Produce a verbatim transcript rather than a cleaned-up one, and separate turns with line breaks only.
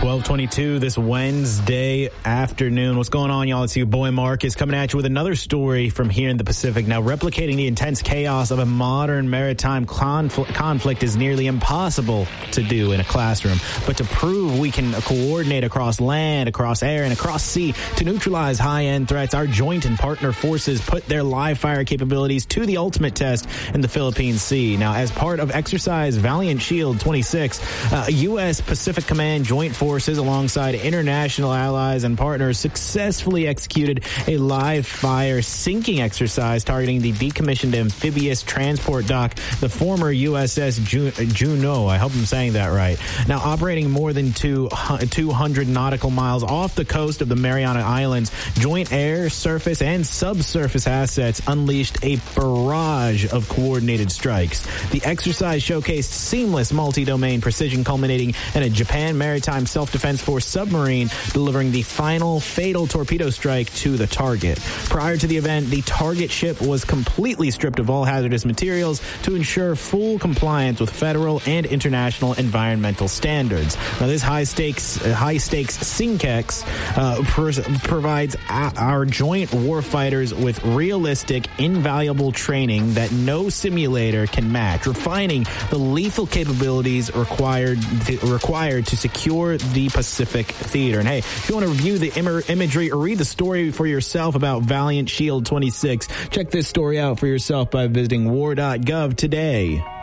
twelve twenty-two this Wednesday afternoon. What's going on, y'all? It's your boy Marcus coming at you with another story from here in the Pacific. Now, replicating the intense chaos of a modern maritime confl- conflict is nearly impossible to do in a classroom. But to prove we can coordinate across land, across air, and across sea to neutralize high-end threats, our joint and partner forces put their live fire capabilities to the ultimate test in the Philippine Sea. Now, as part of Exercise Valiant Shield twenty-six, uh, U S Pacific Command Joint Forces, alongside international allies and partners, successfully executed a live fire sinking exercise targeting the decommissioned amphibious transport dock, the former U S S Juneau. I hope I'm saying that right. Now, operating more than two hundred nautical miles off the coast of the Mariana Islands, joint air, surface, and subsurface assets unleashed a barrage of coordinated strikes. The exercise showcased seamless multi-domain precision, culminating in a Japan Maritime Self-Defense Force submarine delivering the final fatal torpedo strike to the target. Prior to the event, the target ship was completely stripped of all hazardous materials to ensure full compliance with federal and international environmental standards. Now, this high-stakes uh, high-stakes SINKEX uh, pr- provides a- our joint warfighters with realistic, invaluable training that no simulator can match, refining the lethal capabilities required to, required to secure the Pacific theater. And hey, if you want to review the Im- imagery or read the story for yourself about Valiant Shield twenty-six, check this story out for yourself by visiting war dot gov today.